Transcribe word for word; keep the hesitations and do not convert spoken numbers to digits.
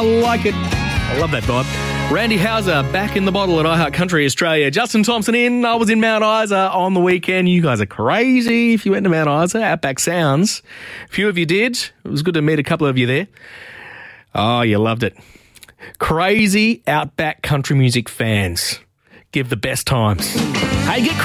I like it. I love that vibe. Randy Houser back in the bottle at iHeart Country Australia. Justin Thompson in. I was in Mount Isa on the weekend. You guys are crazy if you went to Mount Isa. Outback Sounds. A few of you did. It was good to meet a couple of you there. Oh, you loved it. Crazy Outback country music fans. Give the best times. Hey, get